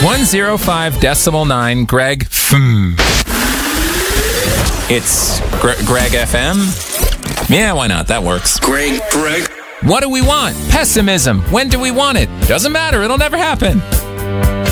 105.9 Greg. It's Greg FM. Yeah, why not? That works. Greg. What do we want? Pessimism. When do we want it? Doesn't matter. It'll never happen.